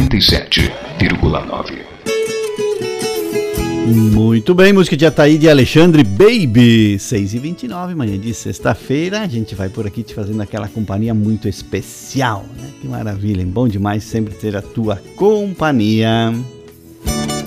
97,9. Muito bem, música de Ataíde e Alexandre, Baby, 6h29, manhã de sexta-feira. A gente vai por aqui te fazendo aquela companhia muito especial, né? Que maravilha, hein? Bom demais sempre ter a tua companhia.